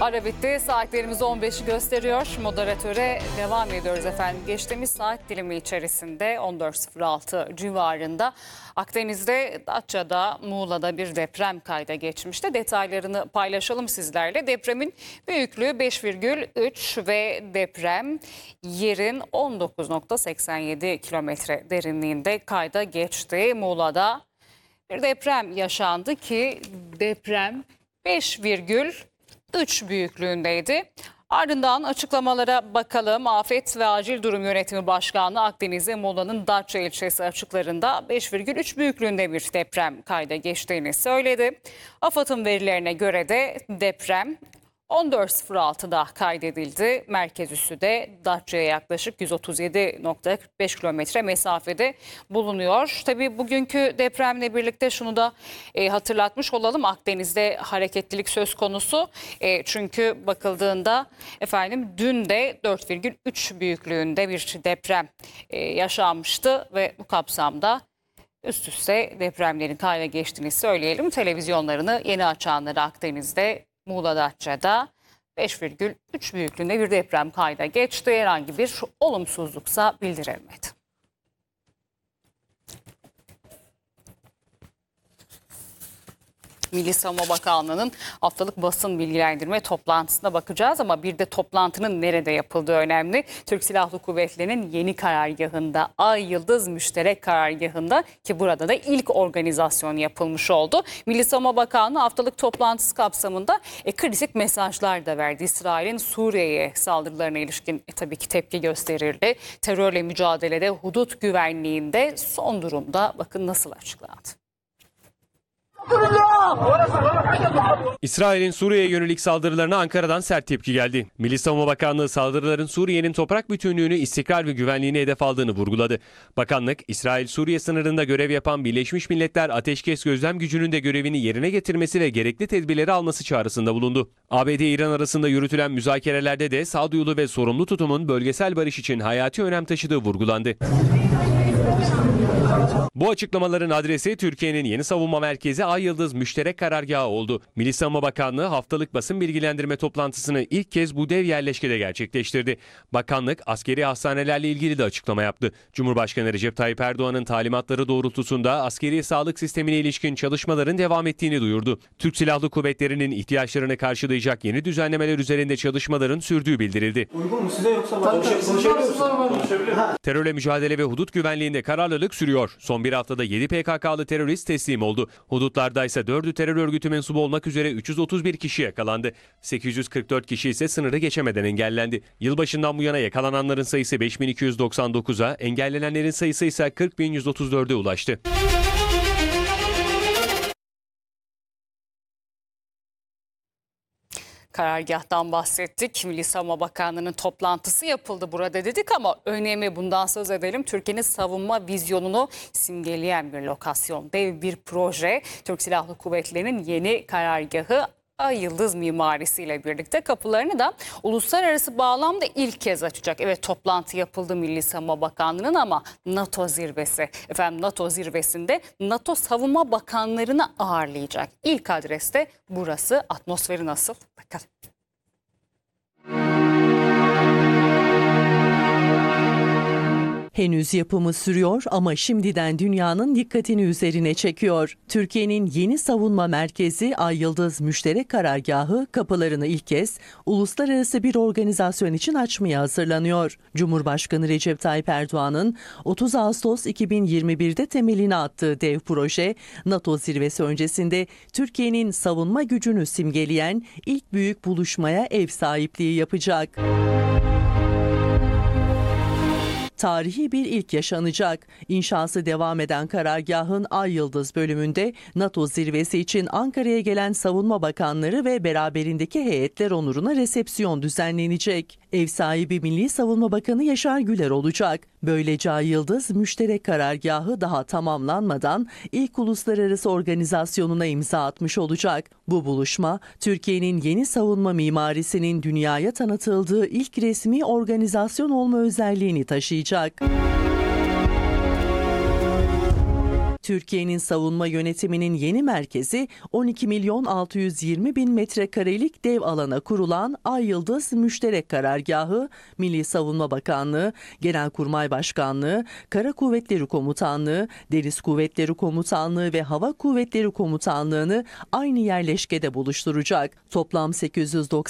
Ara bitti. Saatlerimiz 15'i gösteriyor. Moderatöre devam ediyoruz efendim. Geçtiğimiz saat dilimi içerisinde 14.06 civarında Akdeniz'de, Datça'da, Muğla'da bir deprem kayda geçmişti. Detaylarını paylaşalım sizlerle. Depremin büyüklüğü 5,3 ve deprem yerin 19,87 kilometre derinliğinde kayda geçti. Muğla'da bir deprem yaşandı ki deprem 5,3 büyüklüğündeydi. Ardından açıklamalara bakalım. Afet ve Acil Durum Yönetimi Başkanlığı Akdeniz'de Muğla'nın Datça ilçesi açıklarında 5,3 büyüklüğünde bir deprem kayda geçtiğini söyledi. AFAD'ın verilerine göre de deprem 14.06'da kaydedildi. Merkez üssü de Datça'ya yaklaşık 137,45 kilometre mesafede bulunuyor. Tabii bugünkü depremle birlikte şunu da hatırlatmış olalım. Akdeniz'de hareketlilik söz konusu. Çünkü bakıldığında efendim dün de 4,3 büyüklüğünde bir deprem yaşanmıştı ve bu kapsamda üst üste depremlerin kayda geçtiğini söyleyelim. Televizyonlarını yeni açanları Akdeniz'de, Muğla Datça'da 5,3 büyüklüğünde bir deprem kayda geçti. Herhangi bir olumsuzluksa bildirilmedi. Milli Savunma Bakanlığı'nın haftalık basın bilgilendirme toplantısına bakacağız ama bir de toplantının nerede yapıldığı önemli. Türk Silahlı Kuvvetleri'nin yeni karargahında, Ay Yıldız Müşterek Karargahı'nda, ki burada da ilk organizasyon yapılmış oldu. Milli Savunma Bakanlığı haftalık toplantısı kapsamında kritik mesajlar da verdi. İsrail'in Suriye'ye saldırılarına ilişkin tabii ki tepki gösterildi. Terörle mücadelede, hudut güvenliğinde son durumda bakın nasıl açıklandı. İsrail'in Suriye'ye yönelik saldırılarına Ankara'dan sert tepki geldi. Milli Savunma Bakanlığı saldırıların Suriye'nin toprak bütünlüğünü, istikrar ve güvenliğini hedef aldığını vurguladı. Bakanlık, İsrail-Suriye sınırında görev yapan Birleşmiş Milletler Ateşkes Gözlem Gücü'nün de görevini yerine getirmesi ve gerekli tedbirleri alması çağrısında bulundu. ABD-İran arasında yürütülen müzakerelerde de sağduyulu ve sorumlu tutumun bölgesel barış için hayati önem taşıdığı vurgulandı. Bu açıklamaların adresi Türkiye'nin yeni savunma merkezi Ay Yıldız Müşterek Karargahı oldu. Milli Savunma Bakanlığı haftalık basın bilgilendirme toplantısını ilk kez bu dev yerleşkede gerçekleştirdi. Bakanlık askeri hastanelerle ilgili de açıklama yaptı. Cumhurbaşkanı Recep Tayyip Erdoğan'ın talimatları doğrultusunda askeri sağlık sistemine ilişkin çalışmaların devam ettiğini duyurdu. Türk Silahlı Kuvvetleri'nin ihtiyaçlarını karşılayacak yeni düzenlemeler üzerinde çalışmaların sürdüğü bildirildi. Uygun mu size yoksa Terörle mücadele ve hudut güvenliğinde kararlılık sürüyor. Son bir haftada 7 PKK'lı terörist teslim oldu. Hudutlarda ise 4'ü terör örgütü mensubu olmak üzere 331 kişi yakalandı. 844 kişi ise sınırı geçemeden engellendi. Yılbaşından bu yana yakalananların sayısı 5299'a, engellenenlerin sayısı ise 40.134'e ulaştı. Karargahtan bahsettik. Milli Savunma Bakanlığı'nın toplantısı yapıldı burada dedik ama önemi bundan söz edelim. Türkiye'nin savunma vizyonunu simgeleyen bir lokasyon, dev bir proje. Türk Silahlı Kuvvetleri'nin yeni karargahı Ay Yıldız mimarisiyle birlikte kapılarını da uluslararası bağlamda ilk kez açacak. Evet, toplantı yapıldı Milli Savunma Bakanlığı'nın ama NATO zirvesi. Efendim, NATO zirvesinde NATO Savunma Bakanlarını ağırlayacak. İlk adreste burası. Atmosferi nasıl? Bakalım. Henüz yapımı sürüyor ama şimdiden dünyanın dikkatini üzerine çekiyor. Türkiye'nin yeni savunma merkezi Ay Yıldız Müşterek Karargahı kapılarını ilk kez uluslararası bir organizasyon için açmaya hazırlanıyor. Cumhurbaşkanı Recep Tayyip Erdoğan'ın 30 Ağustos 2021'de temelini attığı dev proje, NATO zirvesi öncesinde Türkiye'nin savunma gücünü simgeleyen ilk büyük buluşmaya ev sahipliği yapacak. Tarihi bir ilk yaşanacak. İnşası devam eden karargahın Ay Yıldız bölümünde NATO zirvesi için Ankara'ya gelen savunma bakanları ve beraberindeki heyetler onuruna resepsiyon düzenlenecek. Ev sahibi Milli Savunma Bakanı Yaşar Güler olacak. Böylece Ay Yıldız Müşterek Karargahı daha tamamlanmadan ilk uluslararası organizasyonuna imza atmış olacak. Bu buluşma Türkiye'nin yeni savunma mimarisinin dünyaya tanıtıldığı ilk resmi organizasyon olma özelliğini taşıyacak. Türkiye'nin savunma yönetiminin yeni merkezi 12 milyon 620 bin metrekarelik dev alana kurulan Ay Yıldız Müşterek Karargahı, Milli Savunma Bakanlığı, Genelkurmay Başkanlığı, Kara Kuvvetleri Komutanlığı, Deniz Kuvvetleri Komutanlığı ve Hava Kuvvetleri Komutanlığı'nı aynı yerleşkede buluşturacak. Toplam 890